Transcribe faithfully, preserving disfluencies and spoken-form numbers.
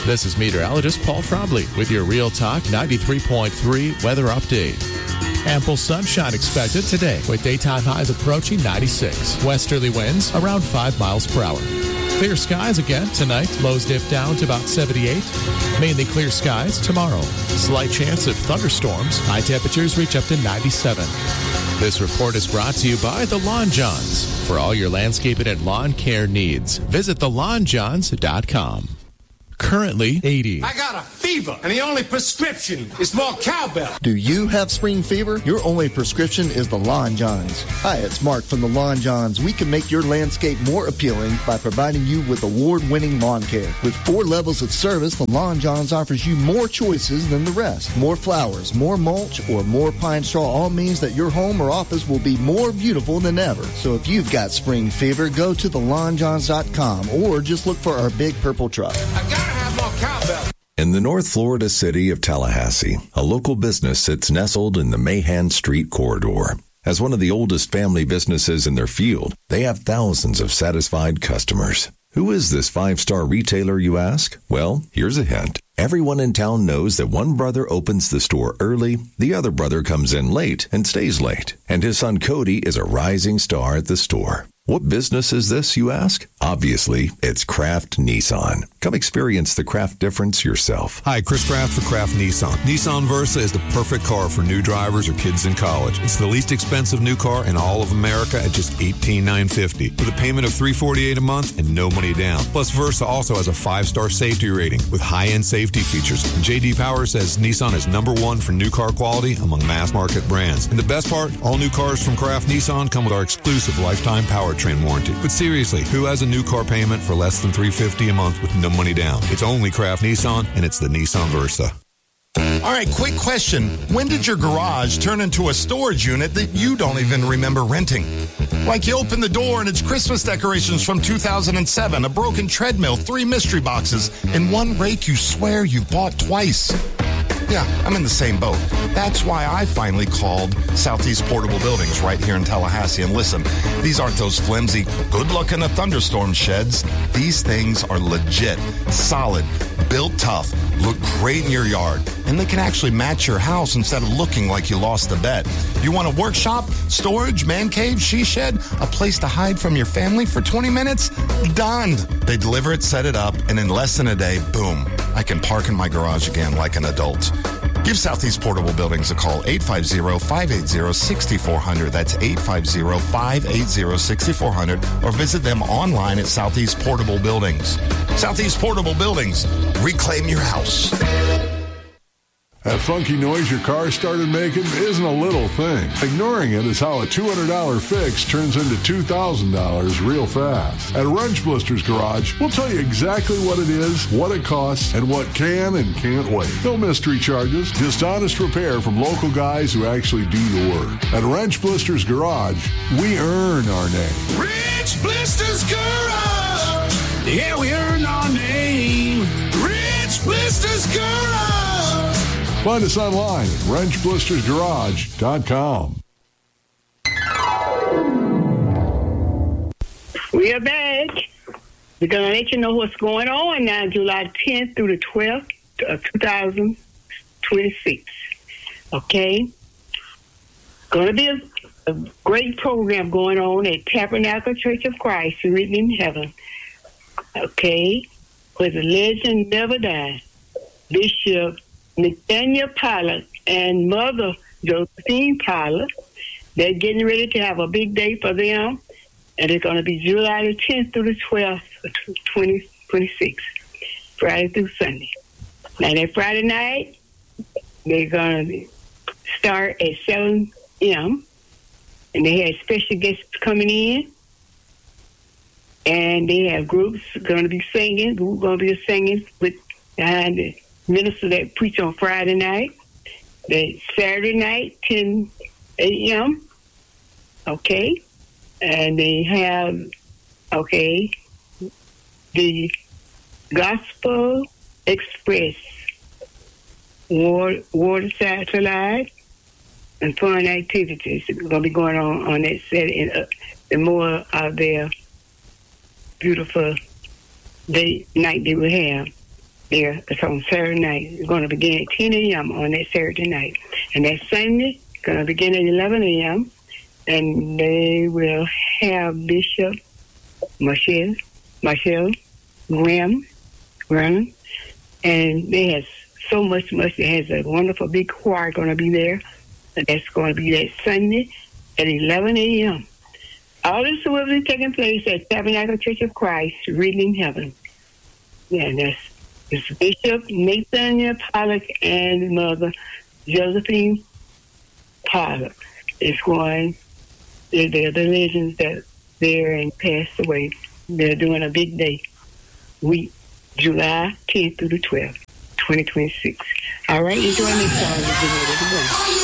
This is meteorologist Paul Frobley with your Real Talk ninety-three point three weather update. Ample sunshine expected today with daytime highs approaching ninety-six. Westerly winds around five miles per hour. Clear skies again tonight. Lows dip down to about seventy-eight. Mainly clear skies tomorrow. Slight chance of thunderstorms. High temperatures reach up to ninety-seven. This report is brought to you by the Lawn Johns. For all your landscaping and lawn care needs, visit the lawn johns dot com. Currently eighty. I got a fever, and the only prescription is more cowbell. Do you have spring fever? Your only prescription is the Lawn Johns. Hi, it's Mark from the Lawn Johns. We can make your landscape more appealing by providing you with award-winning lawn care. With four levels of service, the Lawn Johns offers you more choices than the rest. More flowers, more mulch, or more pine straw all means that your home or office will be more beautiful than ever. So if you've got spring fever, go to the lawn johns dot com or just look for our big purple truck. I gotta have more cowbell. In the North Florida city of Tallahassee, a local business sits nestled in the Mahan Street corridor. As one of the oldest family businesses in their field, they have thousands of satisfied customers. Who is this five-star retailer, you ask? Well, here's a hint. Everyone in town knows that one brother opens the store early, the other brother comes in late and stays late, and his son Cody is a rising star at the store. What business is this, you ask? Obviously, it's Kraft Nissan. Come experience the Kraft difference yourself. Hi, Chris Kraft for Kraft Nissan. Nissan Versa is the perfect car for new drivers or kids in college. It's the least expensive new car in all of America at just eighteen thousand nine hundred fifty dollars with a payment of three hundred forty-eight dollars a month and no money down. Plus, Versa also has a five-star safety rating with high-end safety features. And J D Power says Nissan is number one for new car quality among mass-market brands. And the best part, all new cars from Kraft Nissan come with our exclusive lifetime powertrain warranty. But seriously, who has a new car payment for less than three hundred fifty dollars a month with no money down? It's only Kraft Nissan, and it's the Nissan Versa. All right, quick question. When did your garage turn into a storage unit that you don't even remember renting? Like you open the door and it's Christmas decorations from two thousand seven, a broken treadmill, three mystery boxes, and one rake you swear you bought twice. Yeah, I'm in the same boat. That's why I finally called Southeast Portable Buildings right here in Tallahassee. And listen, these aren't those flimsy, good luck in a thunderstorm sheds. These things are legit, solid, built tough, look great in your yard, and they can actually match your house instead of looking like you lost a bet. You want a workshop, storage, man cave, she shed, a place to hide from your family for twenty minutes? Done. They deliver it, set it up, and in less than a day, boom, I can park in my garage again like an adult. Give Southeast Portable Buildings a call, eight five zero, five eight zero, six four zero zero. That's eight five zero, five eight zero, six four zero zero. Or visit them online at Southeast Portable Buildings. Southeast Portable Buildings. Reclaim your house. That funky noise your car started making isn't a little thing. Ignoring it is how a two hundred dollars fix turns into two thousand dollars real fast. At Wrench Blisters Garage, we'll tell you exactly what it is, what it costs, and what can and can't wait. No mystery charges, just honest repair from local guys who actually do the work. At Wrench Blisters Garage, we earn our name. Wrench Blisters Garage. Yeah, we earn our name. Wrench Blisters Garage. Find us online at wrench blisters garage dot com. We are back. We're going to let you know what's going on now, July tenth through the twelfth of two thousand twenty-six. Okay? Going to be a, a great program going on at Tabernacle Church of Christ, written in heaven. Okay? Where the legend never died. Bishop Nathaniel Pollard and Mother Josephine Pollard, they're getting ready to have a big day for them, and it's going to be July the tenth through the twelfth of twenty twenty-six, Friday through Sunday. Now, that Friday night, they're going to start at seven a.m., and they have special guests coming in, and they have groups going to be singing. We're going to be singing with behind the minister that preach on Friday night. The Saturday night, ten a.m. Okay. And they have, okay, the Gospel Express, Water, water Satellite, and fun activities are going to be going on on that set, and uh, the more of their beautiful day, night they will have. there. It's on Saturday night. It's going to begin at ten a.m. on that Saturday night. And that Sunday, it's going to begin at eleven a.m. And they will have Bishop Michelle, Michelle Graham, Graham. And they have so much, much. It has a wonderful big choir going to be there. And that's going to be that Sunday at eleven a.m. All this will be taking place at Tabernacle Church of Christ, Reading in Heaven. Yeah, and that's it's Bishop Nathaniel Pollock and Mother Josephine Pollock. It's going, they're, they're the legends that there and passed away. They're doing a big day, week, July tenth through the twelfth, twenty twenty-six. All right, enjoy this song.